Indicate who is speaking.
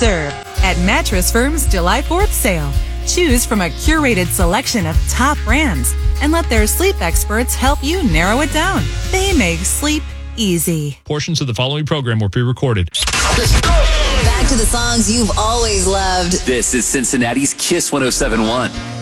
Speaker 1: deserve at Mattress Firm's July 4th sale. Choose from a curated selection of top brands and let their sleep experts help you narrow it down. They make sleep easy.
Speaker 2: Portions of the following program were pre-recorded.
Speaker 3: Let's go!
Speaker 4: Back to the songs you've always loved.
Speaker 3: This is Cincinnati's Kiss 107.1.